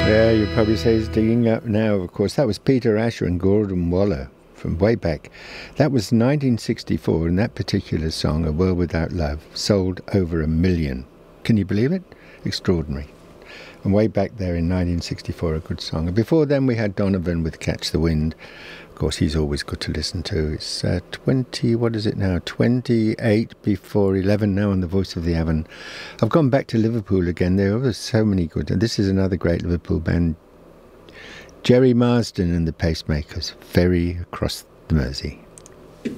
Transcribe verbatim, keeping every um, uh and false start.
Yeah, you probably say he's digging up now. Of course, that was Peter Asher and Gordon Waller from way back. That was nineteen sixty-four, and that particular song, A World Without Love, sold over a million. Can you believe it? Extraordinary. And way back there in nineteen sixty-four, a good song. And before then, we had Donovan with Catch the Wind. Of course, he's always good to listen to. It's uh, twenty, what is it now? twenty-eight before eleven now on The Voice of the Avon. I've gone back to Liverpool again. There are so many good. And this is another great Liverpool band. Jerry Marsden and the Pacemakers, Ferry Across the Mersey.